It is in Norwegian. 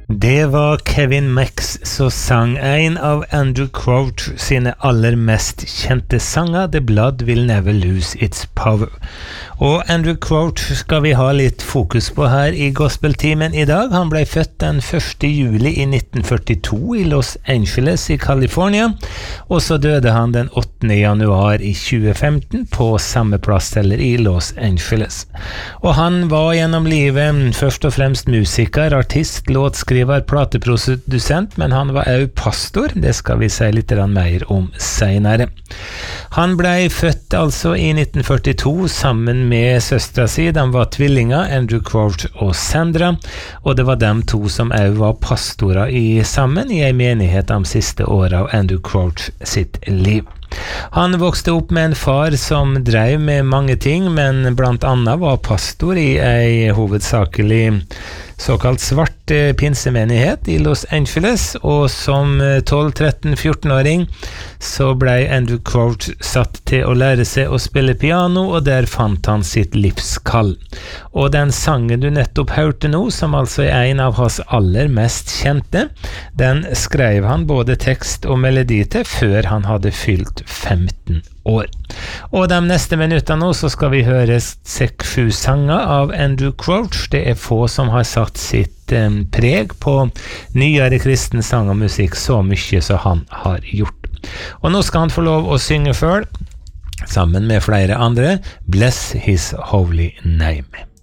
Det var Kevin Max som sang en av Andrew Crouch sine aller mest kjente sanger, The Blood Will Never Lose Its Power. Og Andrew Crouch skal vi ha litt fokus på her i Gospeltimen i dag. Han ble født den 1. juli i 1942 i Los Angeles i California, og så døde han den 8. januar i 2015 på samme plass eller i Los Angeles. Og han var gjennom livet først og fremst musiker, artist, låtskriver, plateprodusent, men han var også pastor. Det skal vi si litt mer om senere. Han ble født altså i 1942 sammen med søstra si. De var tvillinger, Andrew Crouch og Sandra, og det var dem to som også var pastorer sammen i en menighet de siste årene av Andrew Crouch sitt liv. Han vokste opp med en far som drev med mange ting, men blant annet var pastor i en hovedsakelig såkalt svart pinsemenighet i Los Angeles, og som 12-13-14-åring så ble Andrew Crouch satt til å lære seg å spille piano, og der fant han sitt livskall. Og den sangen du nettopp hørte nå, som altså er en av hans aller mest kjente, den skrev han både tekst og melodi til før han hadde fylt 15 år. Og de neste minuttene nå så skal vi høre 6-7 sanger av Andrew Crouch. Det er få som har satt sitt preg på nyere kristen sang og musikk så mye som han har gjort. Og nå skal han få lov å synge selv, sammen med flere andre, Bless His Holy Name.